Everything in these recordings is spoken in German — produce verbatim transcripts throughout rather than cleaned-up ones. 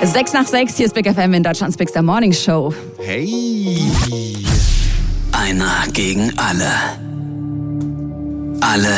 Sechs nach sechs, hier ist Big F M in Deutschlands Big Star Morning Show. Hey. Einer gegen alle. Alle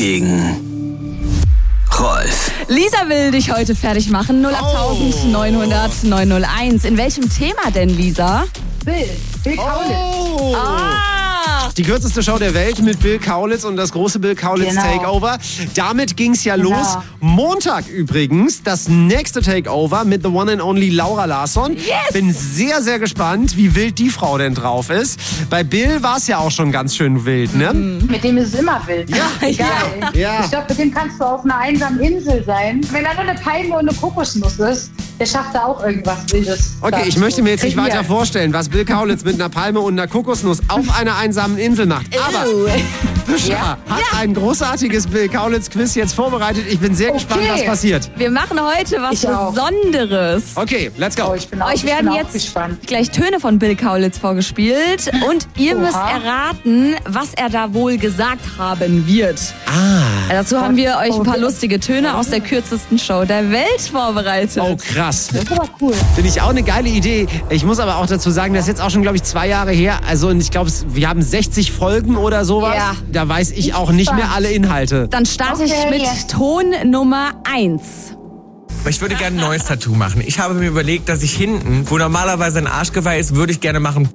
gegen Rolf. Lisa will dich heute fertig machen. null acht neun null null neun null eins. In welchem Thema denn, Lisa? Bill. Bill Kaulitz. Oh. Ah! Die kürzeste Show der Welt mit Bill Kaulitz und das große Bill Kaulitz Genau. Takeover. Damit ging's ja Genau. los. Montag übrigens das nächste Takeover mit the one and only Laura Larsson. Yes! Bin sehr, sehr gespannt, wie wild die Frau denn drauf ist. Bei Bill war es ja auch schon ganz schön wild, ne? Mit dem ist es immer wild. Ja, Egal. ja. Ich glaube, mit dem kannst du auf einer einsamen Insel sein. Wenn da nur eine Palme und eine Kokosnuss ist, der schafft da auch irgendwas Wildes. Okay, ich möchte mir jetzt nicht weiter vorstellen, was Bill Kaulitz mit einer Palme und einer Kokosnuss auf einer einsamen Insel macht. Aber Büscha Ja. hat ein großartiges Bill Kaulitz-Quiz jetzt vorbereitet. Ich bin sehr gespannt, Okay. was passiert. Wir machen heute was Ich auch. Besonderes. Okay, let's go. Oh, ich bin auch, Euch ich werden bin auch jetzt gespannt. gleich Töne von Bill Kaulitz vorgespielt und ihr Oha. müsst erraten, was er da wohl gesagt haben wird. Ah. Dazu haben wir euch ein paar Okay. lustige Töne aus der kürzesten Show der Welt vorbereitet. Oh, krass. Das ist aber cool. Finde ich auch eine geile Idee. Ich muss aber auch dazu sagen, das ist jetzt auch schon, glaube ich, zwei Jahre her. Also und ich glaube, wir haben sechzig Folgen oder sowas. Ja. Da weiß ich auch nicht mehr alle Inhalte. Dann starte ich Okay, mit yes. Ton Nummer eins. Ich würde gerne ein neues Tattoo machen. Ich habe mir überlegt, dass ich hinten, wo normalerweise ein Arschgeweih ist, würde ich gerne machen.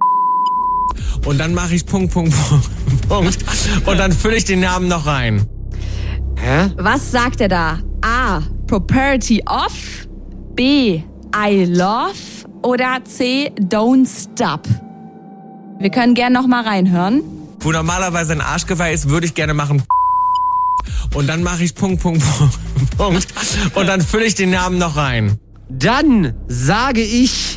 Und dann mache ich Punkt, Punkt, Punkt. Und dann fülle ich den Namen noch rein. Hä? Was sagt er da? A. Property of. B. I love. Oder C. Don't stop. Wir können gerne noch mal reinhören. Wo normalerweise ein Arschgeweih ist, würde ich gerne machen. Und dann mache ich Punkt, Punkt, Punkt. Und dann fülle ich den Namen noch rein. Dann sage ich,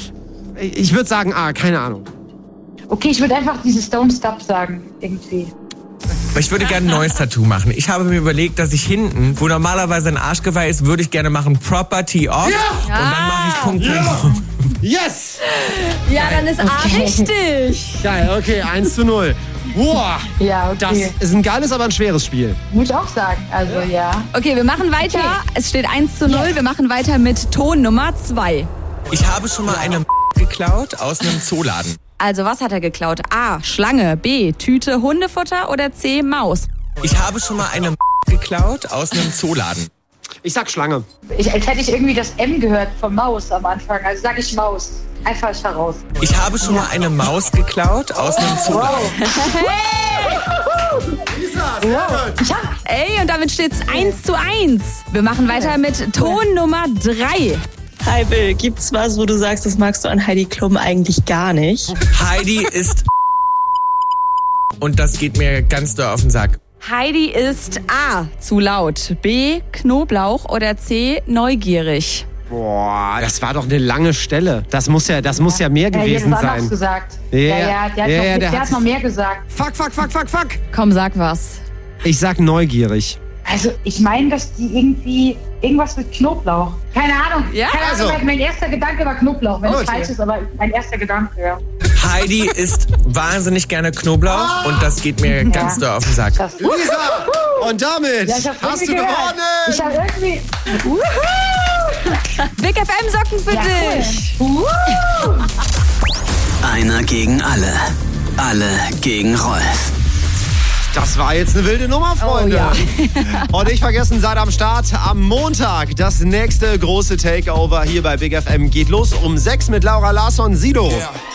ich würde sagen, ah, keine Ahnung. Okay, ich würde einfach dieses Don't Stop sagen, irgendwie. Ich würde gerne ein neues Tattoo machen. Ich habe mir überlegt, dass ich hinten, wo normalerweise ein Arschgeweih ist, würde ich gerne machen Property of. Und dann mache ich Punkt, Punkt, Punkt. Yes! Ja, dann ist A Okay. richtig. Geil, okay, eins zu null. Boah, Ja, das okay. ist ein geiles, aber ein schweres Spiel. Muss ich auch sagen. Also, ja. Okay, wir machen weiter. Okay. Es steht eins zu null. Wir machen weiter mit Ton Nummer zwei. Ich habe schon mal eine geklaut aus einem Zooladen. Also, was hat er geklaut? A. Schlange. B. Tüte Hundefutter. Oder C. Maus. Ich habe schon mal eine geklaut aus einem Zooladen. Ich sag Schlange. Ich, als hätte ich irgendwie das M gehört von Maus am Anfang. Also sage ich Maus. Einfach heraus. Ich habe schon mal eine Maus geklaut aus einem Zooladen. Ich hab, Ey, und damit steht's eins zu eins. Wir machen weiter mit Ton Nummer drei. Hi Bill, gibt's was, wo du sagst, das magst du an Heidi Klum eigentlich gar nicht? Heidi ist und das geht mir ganz doll auf den Sack. Heidi ist A. Zu laut. B. Knoblauch. Oder C. Neugierig. Boah, das war doch eine lange Stelle. Das muss ja, das muss ja mehr ja, gewesen jetzt anders sein. gesagt. Ja, Ja, ja, der hat, ja, noch, ja, der der hat hat- noch mehr gesagt. Fuck, fuck, fuck, fuck, fuck. Komm, sag was. Ich sag neugierig. Also ich meine, dass die irgendwie irgendwas mit Knoblauch. Keine Ahnung. Ja, Keine also- Ahnung, mein erster Gedanke war Knoblauch. Wenn es Okay. falsch ist, aber mein erster Gedanke, ja. Heidi isst wahnsinnig gerne Knoblauch und das geht mir ganz doll auf den Sack. Das, Lisa! Und damit ja, ich hab hast du irgendwie gehört. gewonnen! Ich habe irgendwie... Big F M Socken für Ja, dich. cool. Einer gegen alle. Alle gegen Rolf. Das war jetzt eine wilde Nummer, Freunde. Oh, Und nicht vergessen, seid am Start. Am Montag das nächste große Takeover hier bei Big F M geht los um sechs mit Laura Larsson, Sido. Yeah.